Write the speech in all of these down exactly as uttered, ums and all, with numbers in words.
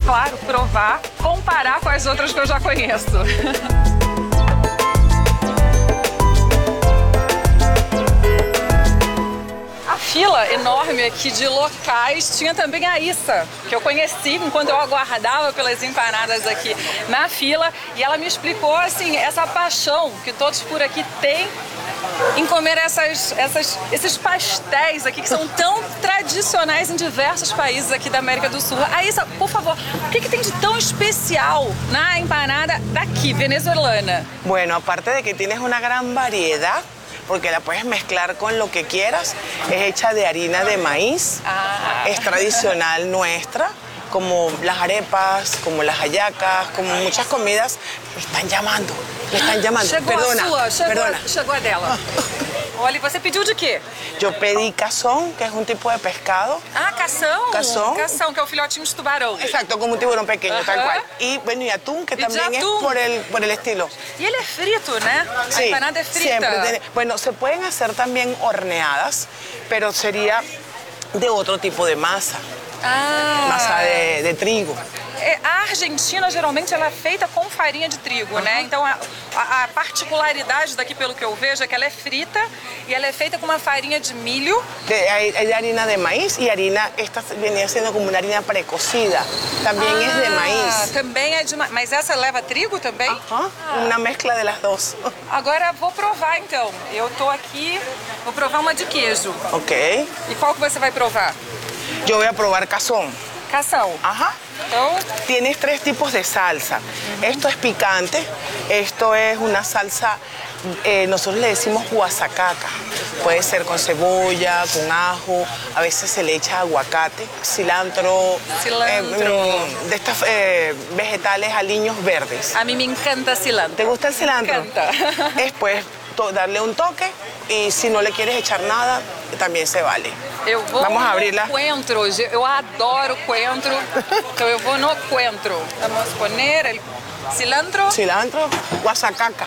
claro, provar, comparar com as outras que eu já conheço. A fila enorme aqui de locais, tinha também a Issa, que eu conheci enquanto eu aguardava pelas empanadas aqui na fila, e ela me explicou, assim, essa paixão que todos por aqui têm em comer essas, essas, esses pastéis aqui, que são tão tradicionais em diversos países aqui da América do Sul. Aissa, por favor, o que, que tem de tão especial na empanada daqui, venezuelana? Bueno, aparte de que tienes una gran variedad, porque la puedes mezclar con lo que quieras, es hecha de harina de maíz, Ah. es tradicional nuestra, como las arepas, como las hallacas, como muchas comidas. Me están llamando, me están llamando. Chegou Perdona, a sua, chegou, perdona. chegou a dela. Olha, e você pediu de quê? Yo pedí cazón, que es un tipo de pescado. Ah, cação? Cação. Cação, que é o filhotinho de tubarão. Exacto, como un tiburón pequeño, Ajá. tal cual. Y bueno, y atún, que Y de también es atún. por el, por el estilo. E ele é frito, né? A Sí, empanada é frita. siempre tiene- bueno, se pueden hacer también horneadas, pero sería de otro tipo de masa, Ah. masa de, de trigo. É, a Argentina, geralmente, ela é feita com farinha de trigo, né? Então, a, a- a particularidade daqui, pelo que eu vejo, é que ela é frita e ela é feita com uma farinha de milho. De, hay, hay harina de maíz y harina, esta venía siendo como una harina precocida, también es de Ah, maíz. também é de ma... Mas essa leva trigo também? Ajá, una mezcla de las dos. Agora, vou provar, então. Eu tô aqui, vou provar uma de queijo. Ok, E qual que você vai provar? yo voy a probar cazón. Cação. Ajá. Então, Tienes tres tipos de salsa. Esto es picante, esto es una salsa, eh, nosotros le decimos guasacaca. Puede ser con cebolla, con ajo, a veces se le echa aguacate, cilantro, Cilantro. eh, mm, de estas eh, vegetales aliños verdes. a mim me encanta cilantro. ¿Te gusta el cilantro? Me encanta. Es pues to- darle un toque y si no le quieres echar nada, también se vale. Eu vou Vamos no abrir lá. coentro, eu adoro coentro, então eu vou no coentro. Vamos poner el cilantro. Cilantro, guasacaca.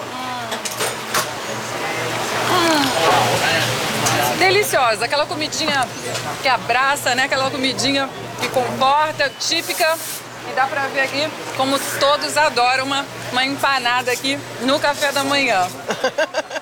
Deliciosa, aquela comidinha que abraça, né? Aquela comidinha que comporta, típica. E dá pra ver aqui como todos adoram uma, uma empanada aqui no café da manhã.